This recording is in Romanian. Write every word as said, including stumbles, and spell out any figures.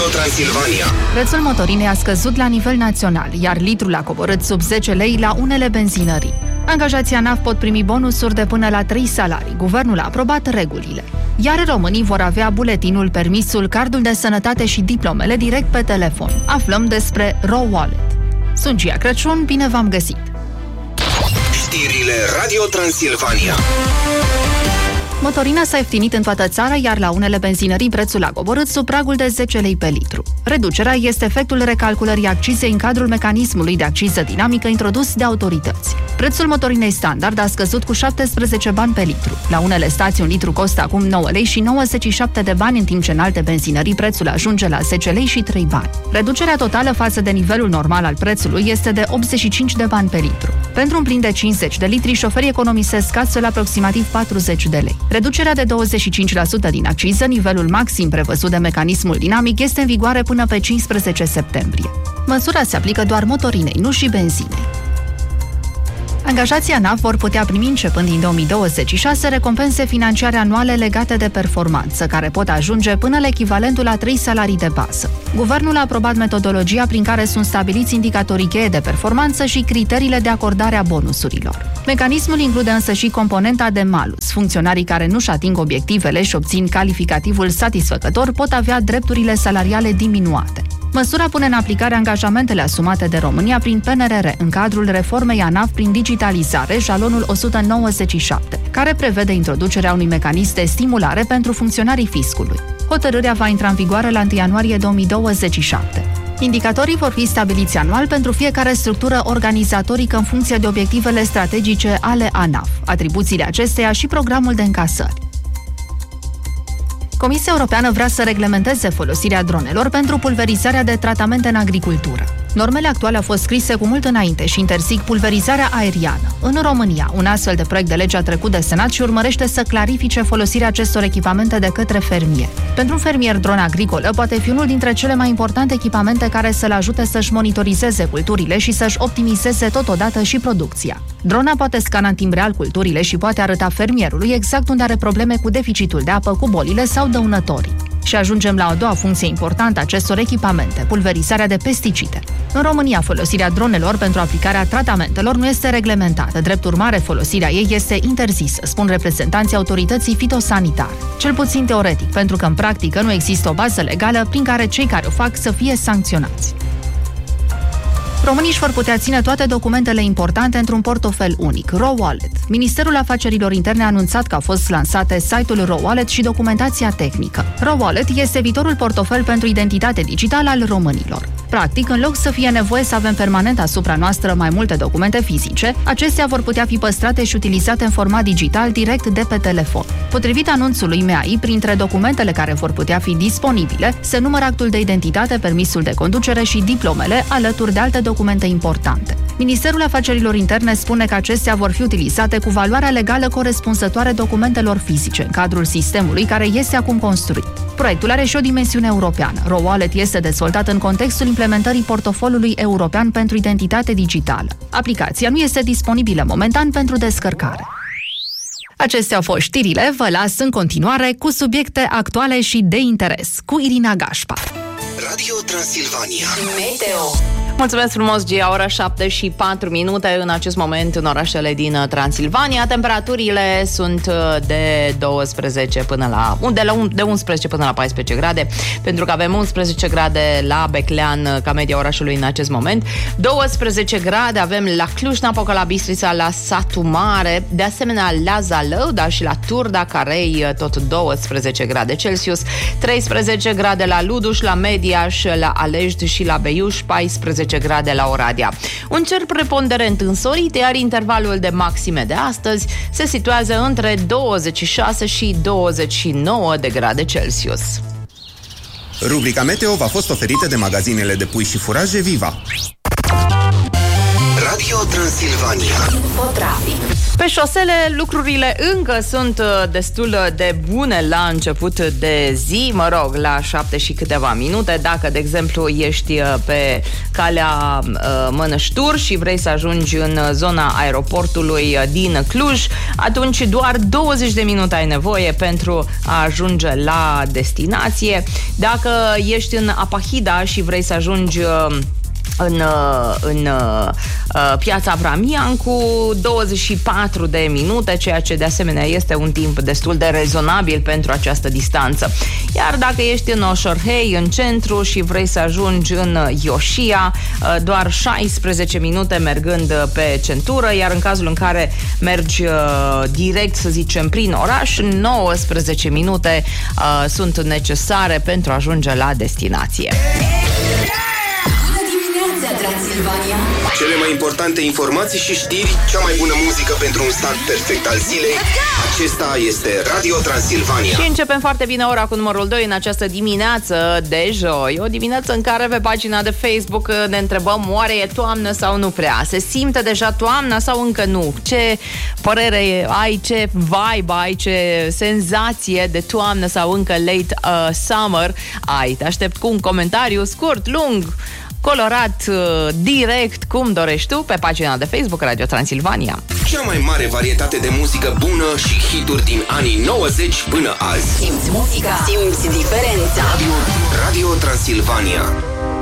Transilvania. Prețul motorinei a scăzut la nivel național, iar litrul a coborât sub zece lei la unele benzinării. Angajații ANAF pot primi bonusuri de până la trei salarii. Guvernul a aprobat regulile. Iar românii vor avea buletinul, permisul, cardul de sănătate și diplomele direct pe telefon. Aflăm despre RoWallet. Sunt Gia Crăciun, bine v-am găsit! Știrile Radio Transilvania. Motorina s-a ieftinit în toată țara, iar la unele benzinării prețul a coborât sub pragul de zece lei pe litru. Reducerea este efectul recalculării accizei în cadrul mecanismului de acciză dinamică introdus de autorități. Prețul motorinei standard a scăzut cu șaptesprezece bani pe litru. La unele stații un litru costă acum nouă lei și nouăzeci și șapte de bani, în timp ce în alte benzinării prețul ajunge la zece lei și trei bani. Reducerea totală față de nivelul normal al prețului este de optzeci și cinci de bani pe litru. Pentru un plin de cincizeci de litri, șoferii economisesc astfel aproximativ patruzeci de lei. Reducerea de douăzeci și cinci la sută din acciză, nivelul maxim prevăzut de mecanismul dinamic, este în vigoare până pe cincisprezece septembrie. Măsura se aplică doar motorinei, nu și benzinei. Angajații ANAF vor putea primi începând din două mii douăzeci și șase recompense financiare anuale legate de performanță, care pot ajunge până la echivalentul la trei salarii de bază. Guvernul a aprobat metodologia prin care sunt stabiliți indicatorii cheie de performanță și criteriile de acordare a bonusurilor. Mecanismul include însă și componenta de malus. Funcționarii care nu-și ating obiectivele și obțin calificativul satisfăcător pot avea drepturile salariale diminuate. Măsura pune în aplicare angajamentele asumate de România prin P N R R în cadrul reformei ANAF prin digitalizare, jalonul o sută nouăzeci și șapte, care prevede introducerea unui mecanism de stimulare pentru funcționarii fiscului. Hotărârea va intra în vigoare la întâi ianuarie două mii douăzeci și șapte. Indicatorii vor fi stabiliți anual pentru fiecare structură organizatorică în funcție de obiectivele strategice ale ANAF, atribuțiile acesteia și programul de încasări. Comisia Europeană vrea să reglementeze folosirea dronelor pentru pulverizarea de tratamente în agricultură. Normele actuale au fost scrise cu mult înainte și interzic pulverizarea aeriană. În România, un astfel de proiect de lege a trecut de Senat și urmărește să clarifice folosirea acestor echipamente de către fermieri. Pentru un fermier, drona agricolă poate fi unul dintre cele mai importante echipamente care să-l ajute să-și monitorizeze culturile și să-și optimizeze totodată și producția. Drona poate scana în timp real culturile și poate arăta fermierului exact unde are probleme cu deficitul de apă, cu bolile sau dăunătorii. Și ajungem la o a doua funcție importantă a acestor echipamente, pulverizarea de pesticide. În România, folosirea dronelor pentru aplicarea tratamentelor nu este reglementată. Drept urmare, folosirea ei este interzisă, spun reprezentanții autorității fitosanitare. Cel puțin teoretic, pentru că în practică nu există o bază legală prin care cei care o fac să fie sancționați. Românii își vor putea ține toate documentele importante într-un portofel unic, RoWallet. Ministerul Afacerilor Interne a anunțat că au fost lansate site-ul RoWallet și documentația tehnică. RoWallet este viitorul portofel pentru identitate digitală al românilor. Practic, în loc să fie nevoie să avem permanent asupra noastră mai multe documente fizice, acestea vor putea fi păstrate și utilizate în format digital direct de pe telefon. Potrivit anunțului M E A I, printre documentele care vor putea fi disponibile se numără actul de identitate, permisul de conducere și diplomele, alături de alte documente importante. Ministerul Afacerilor Interne spune că acestea vor fi utilizate cu valoarea legală corespunzătoare documentelor fizice, în cadrul sistemului care este acum construit. Proiectul are și o dimensiune europeană. RoWallet este dezvoltat în contextul implementării portofoliului european pentru identitate digitală. Aplicația nu este disponibilă momentan pentru descărcare. Acestea au fost știrile, vă las în continuare cu subiecte actuale și de interes, cu Irina Gașpar. Radio Transilvania. Meteo. Mulțumesc frumos, Gia, ora șapte și patru minute în acest moment în orașele din Transilvania. Temperaturile sunt de douăsprezece până la de, la, de unsprezece până la paisprezece grade, pentru că avem unsprezece grade la Beclean ca media orașului în acest moment. douăsprezece grade avem la Cluj-Napoca, la Bistrița, la Satu Mare, de asemenea la Zalău, dar și la Turda, Carei, tot douăsprezece grade Celsius, treisprezece grade la Luduș, la Mediaș, la Alești și la Beiuș, paisprezece grade la Oradea. Un cer preponderent însorit, iar intervalul de maxime de astăzi se situează între douăzeci și șase și douăzeci și nouă de grade Celsius. Rubrica Meteo v-a fost oferită de magazinele de pui și furaje Viva. Radio Transilvania. Infotrafic. Pe șosele lucrurile încă sunt destul de bune la început de zi, mă rog, la șapte și câteva minute. Dacă, de exemplu, ești pe calea Mănăștur și vrei să ajungi în zona aeroportului din Cluj, atunci doar douăzeci de minute ai nevoie pentru a ajunge la destinație. Dacă ești în Apahida și vrei să ajungi în, în uh, Piața Bramiancu, douăzeci și patru de minute, ceea ce de asemenea este un timp destul de rezonabil pentru această distanță. Iar dacă ești în Oșorhei, în centru, și vrei să ajungi în Ioșia, uh, doar șaisprezece minute mergând pe centură, iar în cazul în care mergi uh, direct, să zicem, prin oraș, nouăsprezece minute uh, sunt necesare pentru a ajunge la destinație. Transilvania. Cele mai importante informații și știri, cea mai bună muzică pentru un start perfect al zilei. Acesta este Radio Transilvania. Și începem foarte bine ora cu numărul doi în această dimineață de joi. O dimineață în care pe pagina de Facebook ne întrebăm, oare e toamnă sau nu prea? Se simte deja toamna sau încă nu? Ce părere ai, ce vibe ai, ce senzație de toamnă sau încă late uh, summer ai? Te aștept cu un comentariu scurt, lung, colorat, direct, cum dorești tu, pe pagina de Facebook Radio Transilvania. Cea mai mare varietate de muzică bună și hituri din anii nouăzeci până azi. Simți muzica, simți diferența. Radio, Radio Transilvania.